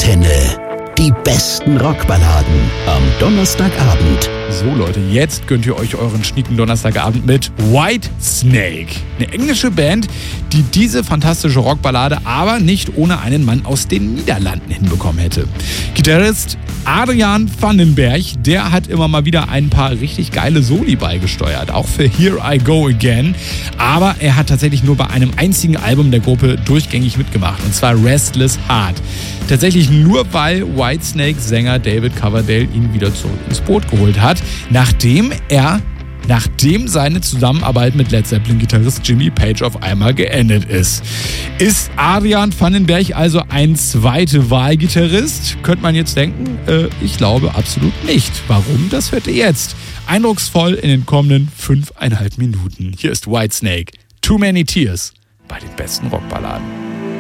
Antenne. Die besten Rockballaden am Donnerstagabend. So Leute, jetzt gönnt ihr euch euren schnieken Donnerstagabend mit Whitesnake. Eine englische Band, die diese fantastische Rockballade aber nicht ohne einen Mann aus den Niederlanden hinbekommen hätte. Gitarrist Adrian Vandenberg, der hat immer mal wieder ein paar richtig geile Soli beigesteuert, auch für Here I Go Again. Aber er hat tatsächlich nur bei einem einzigen Album der Gruppe durchgängig mitgemacht, und zwar Restless Heart. Tatsächlich nur, weil Whitesnake-Sänger David Coverdale ihn wieder zurück ins Boot geholt hat, nachdem seine Zusammenarbeit mit Led Zeppelin-Gitarrist Jimmy Page auf einmal geendet ist. Ist Adrian Vandenberg also ein Zweite-Wahl-Gitarrist? Könnte man jetzt denken, ich glaube absolut nicht. Warum? Das hört ihr jetzt. Eindrucksvoll in den kommenden 5,5 Minuten. Hier ist Whitesnake. Too Many Tears bei den besten Rockballaden.